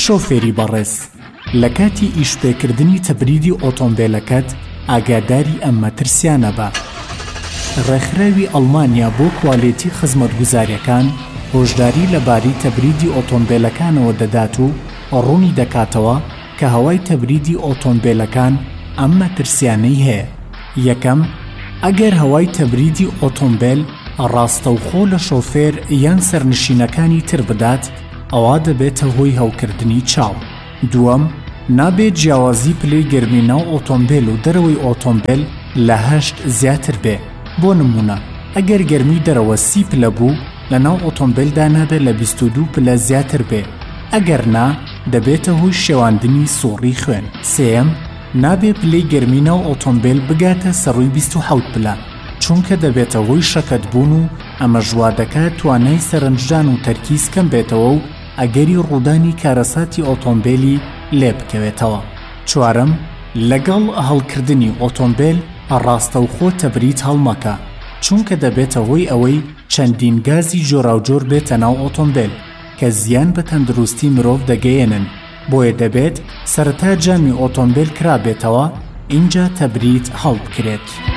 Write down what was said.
شۆفێری بەڕێز، لە کاتی ئیشپێکردنی تەبریدی ئۆتۆمبیلەکەت ئاگاداری ئەم مەترسیانە بە. ڕێکخراوی ئەڵمانیا بۆ کوالێتی خزمەتگوزاریەکان هۆشداری لەبارەی تەبریدی ئۆتۆمبیلەکانەوە دەدات و ڕوونی دەکاتەوە کە هەوای تەبریدی ئۆتۆمبیلەکان ئەم مەترسیانەی هەیە. یەکەم، ئەگەر هەوای تەبریدی ئۆتۆمبیل ڕاستەوخۆ لە شۆفێر یان سەرنشینەکانی تر بدات، ئەوا دەبێتە هۆی هەوکردنی چاو. دووەم، نابێت جیاوازی پلەی گەرمی ناو ئۆتۆمبیل و دەرەوەی ئۆتۆمبیل لە 8 زیاتر بێ. بۆ نمونە، ئەگەر گەرمی دەرەوە 30 پلە بوو، لە ناو ئۆتۆمبیلدا نابێت لە 22 پلە زیاتر بێ. ئەگەر نا، دەبێتە هۆی شێواندنی سووڕی خوێن. سێەم، نابێت پلەی گەرمی ناو ئۆتۆمبیل بگاتە سەڕووی 27 پلە، چونکە دەبێتە هۆی شەکەتبوون و ئەمە ژوا دەکات توانای سەرنجدان و تەرکیز کەم بێتەوە و ئەگەری ڕوودانی کارەساتی ئۆتۆمبیلی لێ بکەوێتەوە. چوارەم، لەگەڵ هەڵکردنی ئۆتۆمبیل ڕاستەوخۆ تەبرید هەڵمەکە، چونکە دەبێتە هۆی ئەوەی چەندین گازی جۆراوجۆر بێتە ناو ئۆتۆمبیل کە زیان بە تەندروستی مرۆڤ دەگەیەنن. بۆیە دەبێت سەرەتا جامی ئۆتۆمبیل کرابێتەوە، اینجا تەبرید هەڵبکرێت.